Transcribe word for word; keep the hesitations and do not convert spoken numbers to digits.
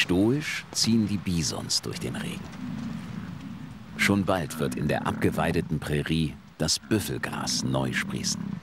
Stoisch ziehen die Bisons durch den Regen. Schon bald wird in der abgeweideten Prärie das Büffelgras neu sprießen.